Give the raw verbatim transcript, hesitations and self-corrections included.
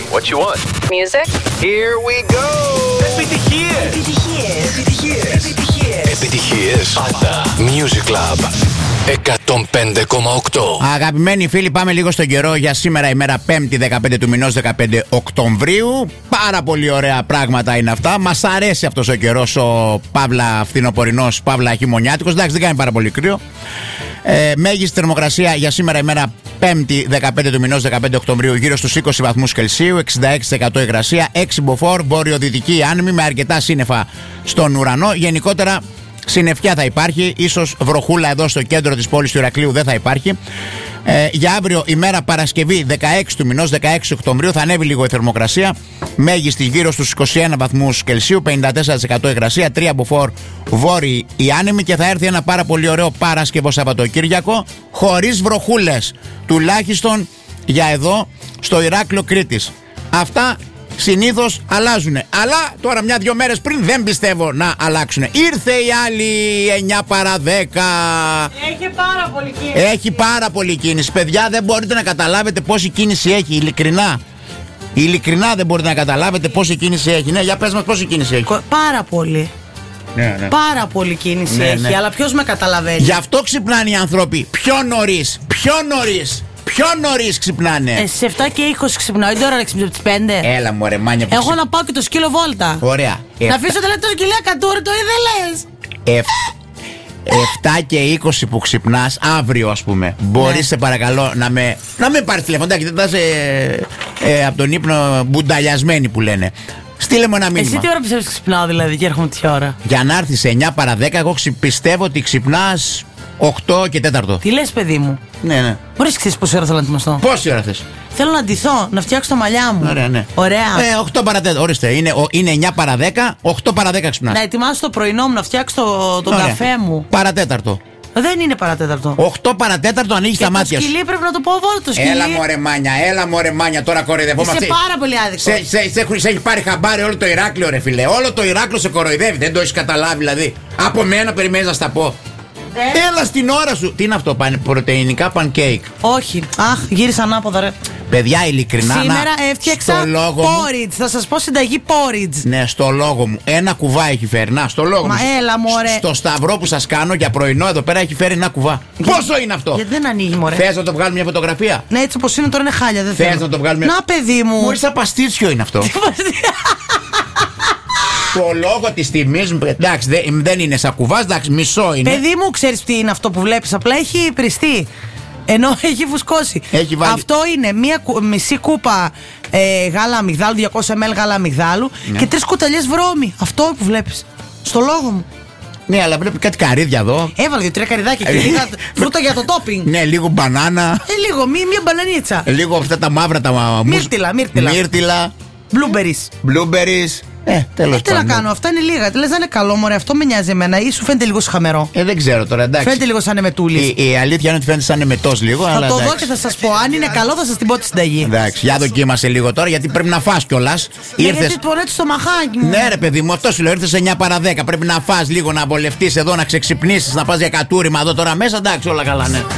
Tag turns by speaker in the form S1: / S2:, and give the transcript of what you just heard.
S1: What you want?
S2: Music.
S1: Here we go! Επιτυχίες!
S3: Επιτυχίες! Επιτυχίες! Επιτυχίες!
S1: Επιτυχίες! Πάντα! Music Club εκατόν πέντε κόμμα οκτώ.
S4: Αγαπημένοι φίλοι, πάμε λίγο στον καιρό για σήμερα, ημέρα Πέμπτη δεκαπέντε του μηνός, δεκαπέντε Οκτωβρίου. Πάρα πολύ ωραία πράγματα είναι αυτά. Μας αρέσει αυτός ο καιρός, ο παύλα φθινοπορεινός, παύλα χειμωνιάτικος. Εντάξει, δεν κάνει πάρα πολύ κρύο. Ε, μέγιστη θερμοκρασία για σήμερα ημέρα Πέμπτη δεκαπέντε του μηνός, δεκαπέντε Οκτωβρίου, γύρω στους είκοσι βαθμούς Κελσίου, εξήντα έξι τοις εκατό υγρασία, έξι μποφόρ, βορειοδυτική άνεμη με αρκετά σύννεφα στον ουρανό. Γενικότερα συννεφιά θα υπάρχει, ίσως βροχούλα εδώ στο κέντρο της πόλης του Ηρακλείου δεν θα υπάρχει. Ε, για αύριο ημέρα Παρασκευή δεκαέξι του μηνός, δεκαέξι Οκτωβρίου, θα ανέβει λίγο η θερμοκρασία. Μέγιστη γύρω στους είκοσι ένα βαθμούς Κελσίου, πενήντα τέσσερα τοις εκατό υγρασία, τρία μποφόρ βόρειοι οι άνεμοι και θα έρθει ένα πάρα πολύ ωραίο Παρασκευό Σαββατοκύριακο, χωρίς βροχούλες. Τουλάχιστον για εδώ στο Ηράκλειο Κρήτης. Αυτά συνήθως αλλάζουν. Αλλά τώρα μια-δυο μέρες πριν δεν πιστεύω να αλλάξουν. Ήρθε η άλλη εννιά παρά δέκα.
S5: Έχει πάρα πολύ κίνηση.
S4: Έχει πάρα πολύ κίνηση. Παιδιά, δεν μπορείτε να καταλάβετε πόση κίνηση έχει. Ειλικρινά. Ειλικρινά δεν μπορείτε να καταλάβετε πόση κίνηση έχει. Ναι, για πες μας πόση κίνηση έχει.
S5: Πάρα πολύ.
S4: Ναι, ναι.
S5: Πάρα πολύ κίνηση
S4: Ναι,
S5: έχει.
S4: ναι.
S5: Αλλά ποιος με καταλαβαίνει.
S4: Γι' αυτό ξυπνάνε οι άνθρωποι πιο νωρίς. Πιο νωρίς. Πιο νωρίς ξυπνάνε.
S5: Ε, στις επτά και είκοσι ξυπνάω. Είναι ώρα να ξυπνήσω από τις πέντε.
S4: Έλα μωρέ μάνια που
S5: Εγώ
S4: ξυ-
S5: να πάω και το σκύλο βόλτα.
S4: Ωραία.
S5: Να αφήσω τελευταίο κοιλία κατούρι, το είδε λες.
S4: επτά και είκοσι που ξυπνάς, αύριο ας πούμε, μπορείς
S5: Ναι.
S4: σε παρακαλώ να με, να με πάρεις τηλέφωνο. Εντάξει, δεν θα είσαι ε, από τον ύπνο μπουνταλιασμένη που λένε. Στείλε μου ένα μήνυμα.
S5: Εσύ τι ώρα πιστεύεις ότι ξυπνάω δηλαδή και έρχομαι τέτοια ώρα.
S4: Για να έρθεις σε εννιά παρά δέκα, εγώ ξυ- πιστεύω ότι ξυπνάς οκτώ και τέταρτο.
S5: Τι λες, παιδί μου.
S4: Ναι, ναι.
S5: Μπορείς να ξέρεις πόση ώρα θέλω να ετοιμαστώ.
S4: Πόση ώρα θες?
S5: Θέλω να ντυθώ, να φτιάξω τα μαλλιά μου.
S4: Ωραία, ναι.
S5: Ωραία.
S4: Ε, οκτώ παρά τέταρτο. Ορίστε, είναι, ο- είναι εννιά παρά δέκα, οκτώ παρά δέκα ξυπνάς.
S5: Να ετοιμάσω το πρωινό μου, να φτιάξω το, τον
S4: Ωραία.
S5: καφέ μου.
S4: Παρατέταρτο.
S5: Δεν είναι παρατέταρτο.
S4: οκτώ παρατέταρτο ανοίγεις
S5: Και
S4: τα
S5: το
S4: μάτια σου.
S5: σκυλί πρέπει να το πω βόλτα το σκυλί.
S4: Έλα μωρέ μάνια, έλα μωρέ μάνια, τώρα κοροϊδευόμαστε.
S5: Είσαι πάρα πολύ άδικος.
S4: Σε, σε, σε, σε, σε έχει πάρει χαμπάρι όλο το Ηράκλειο, ρε φιλέ. Όλο το Ηράκλειο σε κοροϊδεύει. Δεν το έχει καταλάβει, δηλαδή. Από μένα περιμένει να στα πω.
S5: Δεν.
S4: Έλα στην ώρα σου. Τι είναι αυτό, πανε, πρωτεϊνικά pancake.
S5: Όχι. Αχ, γύρισα ανάποδα, ρε.
S4: Παιδιά, ειλικρινά.
S5: Σήμερα
S4: να,
S5: έφτιαξα
S4: στο λόγο μου,
S5: porridge. Θα σας πω συνταγή porridge.
S4: ναι, στο λόγο μου. Ένα κουβά έχει φέρει. Να, στο λόγο
S5: Μα
S4: μου.
S5: έλα, μωρέ.
S4: Στο σταυρό που σας κάνω για πρωινό εδώ πέρα έχει φέρει ένα κουβά.
S5: Για-
S4: Πόσο είναι αυτό?
S5: Γιατί δεν ανοίγει, μωρέ.
S4: Θες να το βγάλουμε μια φωτογραφία?
S5: Ναι, έτσι όπως είναι τώρα είναι χάλια. Δεν
S4: Θες
S5: θέλω.
S4: να το βγάλουμε?
S5: Να, παιδί μου.
S4: Μόλις σαν παστίτσιο είναι αυτό. Το λόγο της τιμής μου. Εντάξει, δεν, δεν είναι σαν κουβάς, εντάξει, μισό είναι.
S5: Παιδί μου, ξέρεις τι είναι αυτό που βλέπεις. Απλά έχει πριστεί. Ενώ έχει φουσκώσει.
S4: Έχει βάλει-
S5: Αυτό είναι μία κου- μισή κούπα ε, γάλα αμυγδάλου, διακόσια μιλιλίτρα γάλα αμυγδάλου
S4: Ναι.
S5: και τρεις κουταλιές βρώμη. Αυτό που βλέπεις. Στο λόγο μου.
S4: Ναι, αλλά βλέπει κάτι καρύδια εδώ.
S5: Έβαλα δύο-τρία καριδάκια και λίγα φρούτα για το topping.
S4: Ναι, λίγο μπανάνα.
S5: Ε, λίγο, μία, μία μπανανίτσα.
S4: Λίγο αυτά τα μαύρα τα μουσ-
S5: Μύρτιλα, μύρτιλα.
S4: Μύρτιλα.
S5: Blueberries.
S4: Blueberries. Ε, τέλος
S5: Ε, τι να
S4: πάντων.
S5: κάνω, αυτά είναι λίγα. Τι λες, να είναι καλό, μωρέ, αυτό με νοιάζει εμένα. Ή σου φαίνεται λίγο σχαμερό.
S4: Ε, δεν ξέρω τώρα, εντάξει.
S5: Φαίνεται λίγο σαν εμετούλης.
S4: Η, η αλήθεια είναι ότι φαίνεται σαν εμετός λίγο.
S5: Θα
S4: αλλά
S5: το δω
S4: εντάξει.
S5: και θα σας πω. Αν είναι καλό, θα σας την πω τη συνταγή.
S4: Εντάξει, για δοκίμασε λίγο τώρα γιατί πρέπει να φας κιόλας.
S5: Ναι,
S4: Ήρθες.
S5: γιατί πονέτε στο μαχάκι μου.
S4: Ναι, ρε παιδί μου, αυτό σου λέω. Ήρθες εννιά παρά δέκα. Πρέπει να φας λίγο, να βολευτείς εδώ, να ξεξυπνήσεις, να πας για κατούριμα εδώ τώρα μέσα. Εντάξει, όλα καλά, ναι.